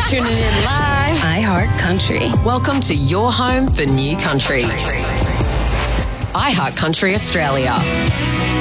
tuning in live. iHeart Country. Welcome to your home for new country. iHeart Country Australia.